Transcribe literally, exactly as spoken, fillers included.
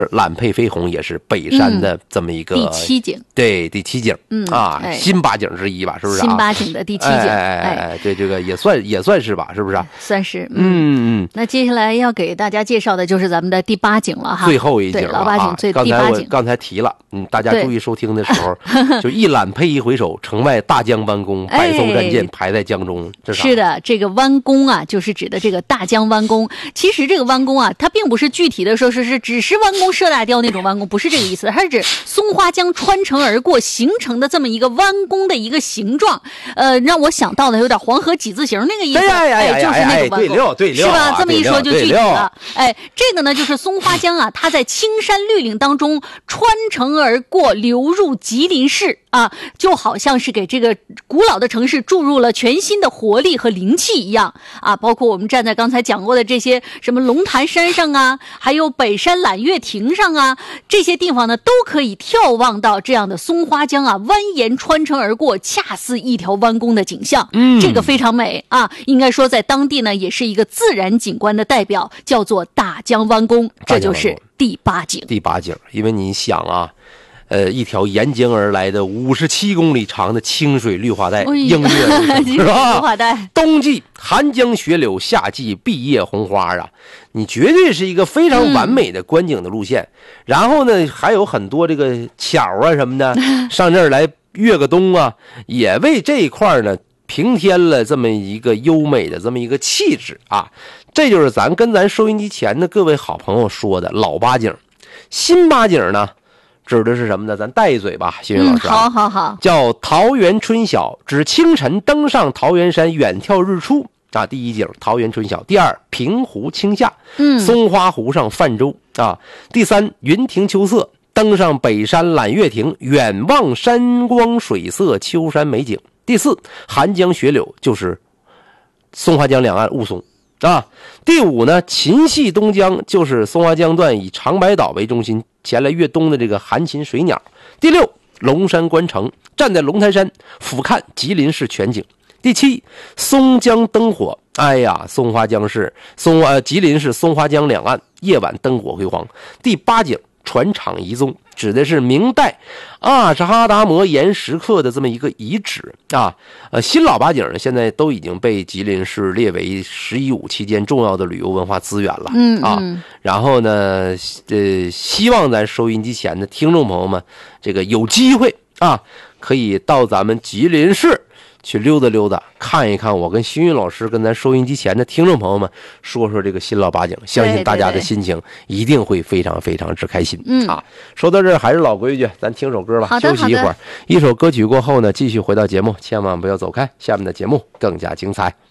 揽佩飞鸿也是北山的这么一个、 嗯、第七景， 对，第七景，嗯啊，哎、新八景之一吧，是不是、啊？ 新八景的第七景， 哎哎哎，对，这个也算也算是吧，是不是、啊？ 算是， 嗯嗯。 那接下来要给大家介绍的就是咱们的第八景了哈， 最后一景了， 老八景最、 啊、 第八景。 刚才提了，嗯，大家注意收听的时候，就一揽佩一回首，城外大江弯弓，百艘战舰排在江中。这是的，这个弯弓啊，就是指的这个大江弯弓。其实这个弯弓啊，它并不是具体的说是是只是弯弓射大雕那种弯弓，不是这个意思，它是指松花江穿城而过形成的这么一个弯弓的一个形状。呃，让我想到的有点黄河几字形那个意思， 哎呀呀呀， 哎，就是那种弯弓， 对是吧？这么一说就具体了。哎，这个呢就是松花江啊，它在青山绿岭当中穿城而过，流入吉林市啊，就好像是给这个古老的城市注入了全新的活力和灵气一样啊。包括我们站在刚才讲过的这些什么龙潭山上啊，还有北山揽月亭上啊，这些地方呢都可以眺望到这样的松花江啊蜿蜒穿城而过，恰似一条弯弓的景象。嗯，这个非常美啊，应该说在当地呢也是一个自然景观的代表，叫做大江弯弓，这就是第八景。 第八景，因为你想啊，呃，一条沿江而来的五十七公里长的清水绿化带，映月是吧？ 绿化带， 冬季寒江雪柳，夏季碧叶红花啊，你绝对是一个非常完美的观景的路线。嗯、然后呢，还有很多这个桥啊什么的，上这儿来越个冬啊，也为这一块呢平添了这么一个优美的这么一个气质啊。这就是咱跟咱收音机前的各位好朋友说的老八景。新八景呢指的是什么呢？咱带一嘴吧，新云老师、啊嗯、好好好， 叫桃源春晓，指清晨登上桃源山远眺日出啊。第一景桃源春晓，第二平湖清夏，嗯，松花湖上泛舟啊。第三云亭秋色，登上北山揽月亭，远望山光水色，秋山美景。第四寒江雪柳，就是松花江两岸雾凇啊。第五呢，秦系东江，就是松花江段以长白岛为中心前来越冬的这个寒禽水鸟。第六，龙山关城，站在龙潭山俯瞰吉林市全景。第七，松江灯火，哎呀，松花江市松呃吉林市松花江两岸夜晚灯火辉煌。第八景，船厂遗踪，指的是明代阿什哈达摩岩石刻的这么一个遗址啊。呃，新老八景呢，现在都已经被吉林市列为十一五期间重要的旅游文化资源了， 嗯啊。然后呢，呃，希望咱收音机前的听众朋友们，这个有机会啊，可以到咱们吉林市去溜达溜达，看一看我跟新运老师跟咱收音机前的听众朋友们说说这个新老八景，相信大家的心情一定会非常非常之开心。 嗯啊，说到这儿还是老规矩，咱听首歌吧，休息一会儿。一首歌曲过后呢，继续回到节目，千万不要走开，下面的节目更加精彩。